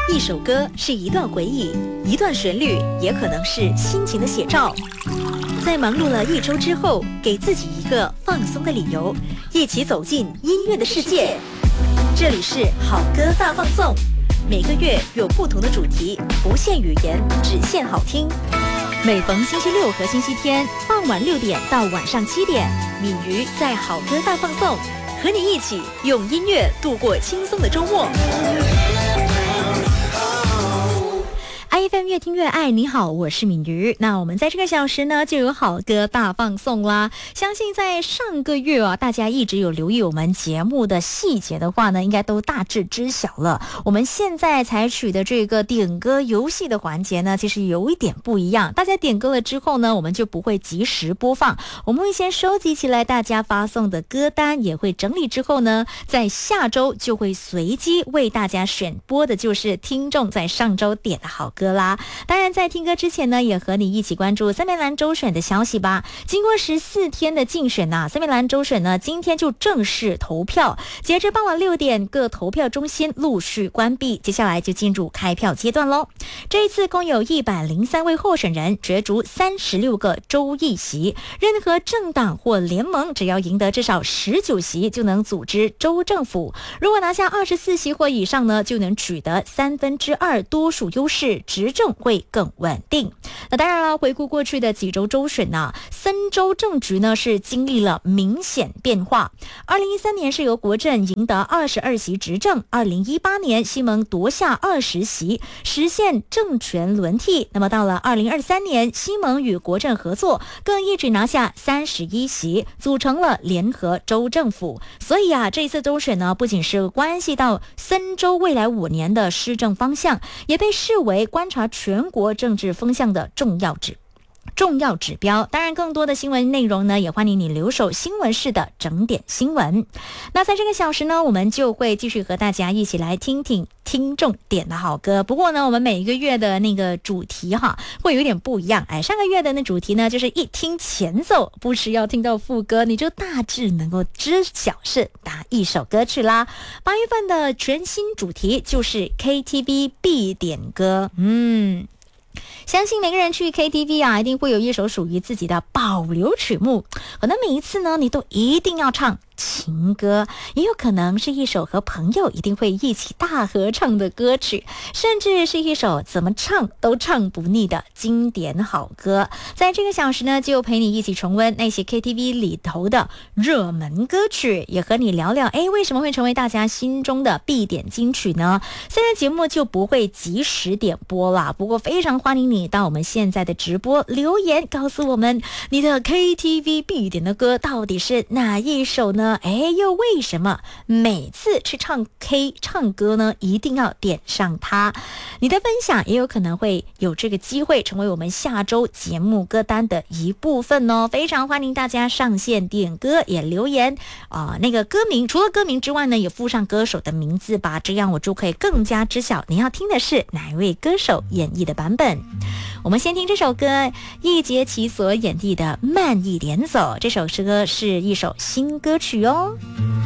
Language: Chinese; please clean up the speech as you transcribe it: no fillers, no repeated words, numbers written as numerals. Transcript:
一首歌是一段回忆，一段旋律也可能是心情的写照。在忙碌了一周之后，给自己一个放松的理由，一起走进音乐的世界。这里是好歌大放送，每个月有不同的主题，不限语言，只限好听。每逢星期六和星期天傍晚6点到晚上7点，敏瑜在好歌大放送，和你一起用音乐度过轻松的周末。IFM 越听越爱，你好，我是敏瑜。那我们在这个小时呢，就有好歌大放送啦。相信在上个月啊，大家一直有留意我们节目的细节的话呢，应该都大致知晓了。我们现在采取的这个点歌游戏的环节呢，其实有一点不一样。大家点歌了之后呢，我们就不会及时播放，我们会先收集起来大家发送的歌单，也会整理之后呢，在下周就会随机为大家选播的就是听众在上周点的好歌啦。当然在听歌之前呢，也和你一起关注三面蓝周选的消息吧。经过14天的竞选三面蓝周选呢，今天就正式投票，截至傍晚6点，各投票中心陆续关闭，接下来就进入开票阶段咯。这一次共有103位候选人角逐36个州议席，任何政党或联盟只要赢得至少19席就能组织州政府，如果拿下24席或以上呢，就能取得2/3多数优势，执政会更稳定。那当然了，回顾过去的几周州选森州政局呢是经历了明显变化。2013年是由国阵赢得22席执政，2018年西蒙夺下20席，实现政权轮替。那么到了2023年，西蒙与国阵合作，更一举拿下31席，组成了联合州政府。所以这一次州选呢，不仅是关系到森州未来5年的施政方向，也被视为观察全国政治风向的重要指标。当然更多的新闻内容呢，也欢迎你留守新闻室的整点新闻。那在这个小时呢，我们就会继续和大家一起来听听听众点的好歌。不过呢，我们每一个月的那个主题会有点不一样。上个月的那主题呢，就是一听前奏不需要听到副歌，你就大致能够知晓是哪一首歌曲啦。8月份的全新主题就是 KTV 必点歌。相信每个人去 KTV 一定会有一首属于自己的保留曲目，可能每一次呢，你都一定要唱情歌，也有可能是一首和朋友一定会一起大合唱的歌曲，甚至是一首怎么唱都唱不腻的经典好歌。在这个小时呢，就陪你一起重温那些 KTV 里头的热门歌曲，也和你聊聊为什么会成为大家心中的必点金曲呢？虽然节目就不会及时点播啦，不过非常欢迎你到我们现在的直播留言，告诉我们你的 KTV 必点的歌到底是哪一首呢？又为什么每次去唱 K 唱歌呢，一定要点上它？你的分享也有可能会有这个机会成为我们下周节目歌单的一部分哦。非常欢迎大家上线点歌，也留言那个歌名，除了歌名之外呢，也附上歌手的名字吧，这样我就可以更加知晓你要听的是哪一位歌手演绎的版本。我们先听这首歌，易烨其所演绎的《慢一点走》，这首歌是一首新歌曲哦。